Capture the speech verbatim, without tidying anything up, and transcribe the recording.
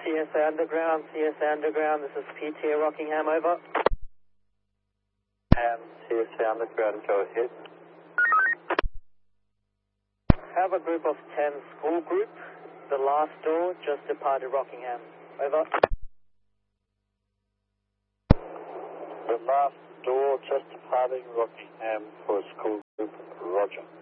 C S A Underground, C S A Underground, this is P T A Rockingham, over. And C S A Underground, go ahead. Have a group of ten school group. The last door just departed Rockingham, over. The last door just departing Rockingham for school group, roger.